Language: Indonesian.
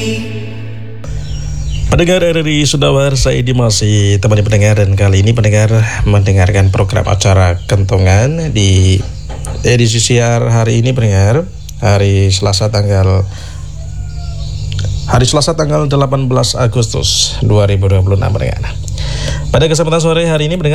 Pendengar RRI Sundawar, saya masih temani pendengar, dan kali ini pendengar mendengarkan program acara Kentongan di edisi siar hari ini pendengar, hari Selasa tanggal 18 Agustus 2026 pendengar. Pada kesempatan sore hari ini pendengar,